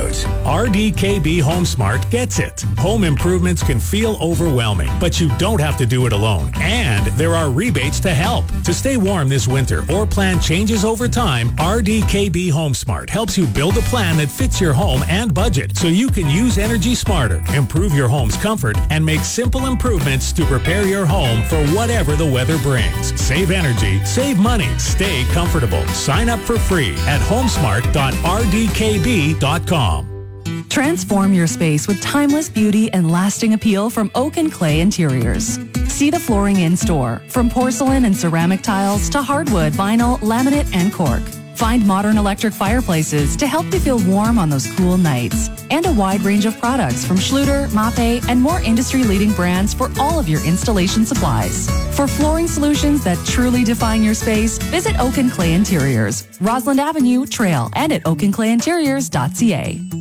knows. RDKB Home Smart gets it. Home improvements can feel overwhelming, but you don't have to do it alone. And there are rebates to help. To stay warm this winter or plan changes over time, RDKB Home Smart helps you build a plan that fits your home and budget so you can use energy smarter, improve your home's comfort, and make simple improvements to prepare your home for whatever the weather brings. Save energy, save money, stay comfortable. Sign up for free at homesmart.rdkb.com. Transform your space with timeless beauty and lasting appeal from Oak and Clay Interiors. See the flooring in store, from porcelain and ceramic tiles to hardwood, vinyl, laminate, and cork. Find modern electric fireplaces to help you feel warm on those cool nights. And a wide range of products from Schluter, Mape, and more industry-leading brands for all of your installation supplies. For flooring solutions that truly define your space, visit Oak and Clay Interiors, Roslyn Avenue, Trail, and at oakandclayinteriors.ca.